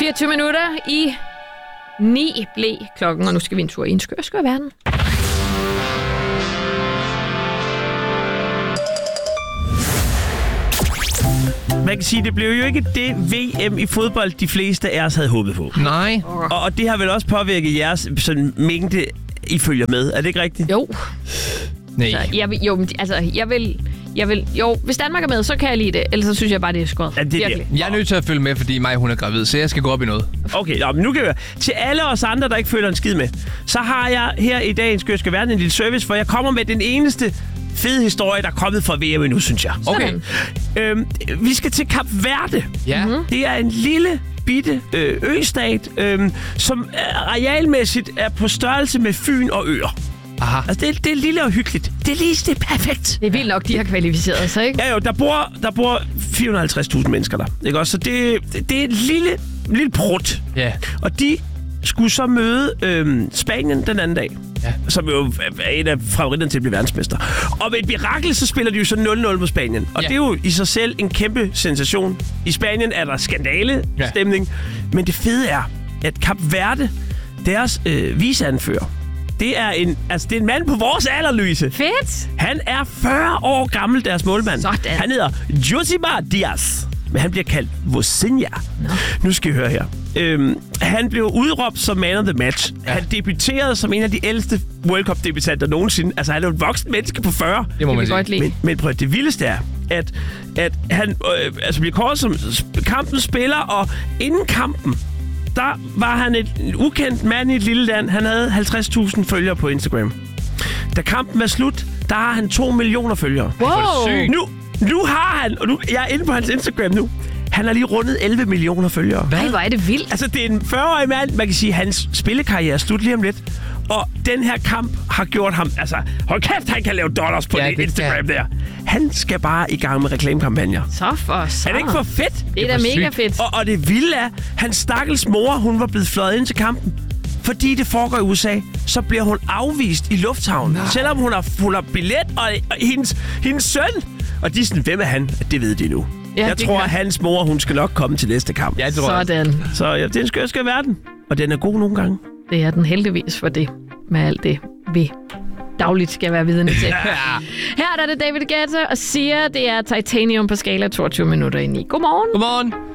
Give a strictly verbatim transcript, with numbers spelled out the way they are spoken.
fireogtyve minutter i ni blev klokken, og nu skal vi en tur i en skør, skør verden. Man kan sige, det blev jo ikke det V M i fodbold, de fleste af os havde håbet på. Nej. Og, og det har vel også påvirket jeres sådan, mængde, I følger med. Er det ikke rigtigt? Jo. Nej. Så jeg vil, jo, altså, jeg vil... Jeg vil, jo, hvis Danmark er med, så kan jeg lide det. Ellers så synes jeg bare, det er skørt. Ja, det er det. Jeg er nødt til at følge med, fordi mig hun er gravid, så jeg skal gå op i noget. Okay, nå, men nu kan jeg til alle os andre, der ikke følger en skid med, så har jeg her i dag en skør, skal være en lille service, for jeg kommer med den eneste fede historie, der er kommet fra V M nu, synes jeg. Okay. Øhm, vi skal til Kap Verde. Ja. Mm-hmm. Det er en lille bitte øh, østat, øh, som arealmæssigt er på størrelse med Fyn og øer. Aha. Altså, det er, det er lille og hyggeligt. Det er lige det er perfekt. Det er vildt nok, de har kvalificeret sig, ikke? Ja jo, der bor, der bor fire hundrede og halvtreds tusind mennesker der. Ikke også? Så det, det, det er et lille, lille prut. Ja. Og de skulle så møde øh, Spanien den anden dag. Ja. Som jo er en af favoritterne til at blive verdensmester. Og ved et mirakel, så spiller de jo så nul nul på Spanien. Og ja. Det er jo i sig selv en kæmpe sensation. I Spanien er der skandale-stemning. Ja. Men det fede er, at Kap Verde, deres øh, viceanfører, det er en, altså det er en mand på vores alder, Louise. Fedt! Han er fyrre år gammel, deres målmand. Sådan. Han hedder Josimar Diaz, men han bliver kaldt Vozinha. No. Nu skal I høre her. Øhm, han blev udråbt som man of the match. Ja. Han debuterede som en af de ældste World Cup-debutanter nogensinde. Altså, han er jo et voksen menneske på fyrre. Det må man godt lide. Men, men prøv at det vildeste er, at, at han øh, altså bliver kåret som kampens spiller, og inden kampen, der var han et ukendt mand i et lille land. Han havde halvtreds tusind følgere på Instagram. Da kampen var slut, der har han to millioner følgere. Wow! Nu, nu har han, og nu, jeg er inde på hans Instagram nu, han har lige rundet elleve millioner følgere. Hvad? Ej, hvor er det vildt. Altså, det er en fyrre-årig mand. Man kan sige, at hans spillekarriere er slut lige om lidt. Og den her kamp har gjort ham... Altså, hold kæft, han kan lave dollars på ja, det Instagram der. Han skal bare i gang med reklamekampagner. Så for så. Er det ikke for fedt? Det er da mega fedt. Og, og det vilde er, hans stakkels mor, hun var blevet fløjet ind til kampen. Fordi det foregår i U S A, så bliver hun afvist i lufthavnen. No. Selvom hun har, hun har billet, og, og hendes, hendes søn... Og de er sådan, hvem er han? Det ved de nu. Ja, jeg tror, at hans mor, hun skal nok komme til næste kamp. Ja, det tror jeg. Sådan. Så ja, det er en skør, skør verden. Og den er god nogle gange. Det er den heldigvis for det, med alt det, vi dagligt skal være vidne til. Her er det David Guetta og siger, det er Titanium på skala toogtyve minutter i ni. Godmorgen. Godmorgen.